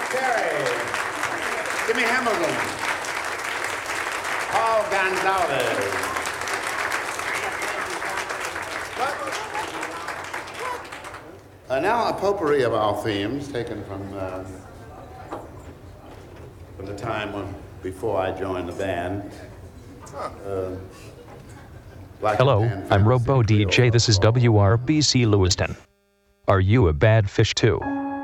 Terry. Jimmy Hamilton. Paul Gonzalez. Now a potpourri of our themes taken from the time before I joined the band. Hello, I'm Robo DJ. This is WRBC Lewiston. Are you a bad fish too?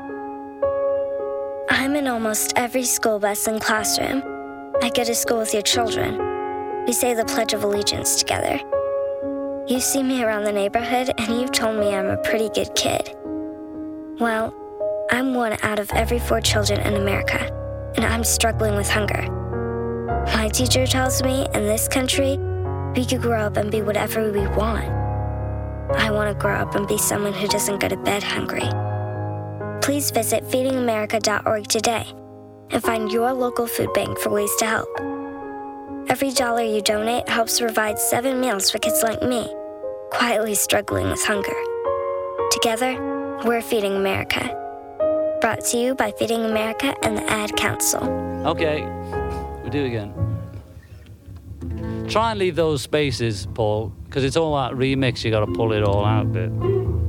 I'm in almost every school bus and classroom. I go to school with your children. We say the Pledge of Allegiance together. You see me around the neighborhood and you've told me I'm a pretty good kid. Well, I'm one out of every 4 children in America, and I'm struggling with hunger. My teacher tells me in this country, we could grow up and be whatever we want. I want to grow up and be someone who doesn't go to bed hungry. Please visit feedingamerica.org today and find your local food bank for ways to help. Every dollar you donate helps provide 7 meals for kids like me, quietly struggling with hunger. Together, we're Feeding America. Brought to you by Feeding America and the Ad Council. Okay, we'll do it again. Try and leave those spaces, Paul, because it's all that remix, you got to pull it all out a bit.